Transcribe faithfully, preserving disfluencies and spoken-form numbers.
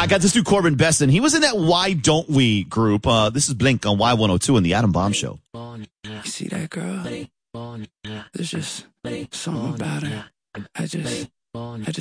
I got this dude Corbin Besson. He was in that Why Don't We group. Uh, this is Blink on Y one oh two in the Adam Bomb Show. You see that girl? There's just something about her. I just, I just.